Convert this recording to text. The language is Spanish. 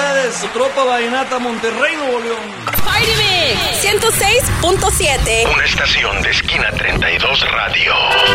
felicidades, Tropa Vallenata Monterrey, Nuevo León. Party Mix 106.7. Una estación de Esquina 32 Radio.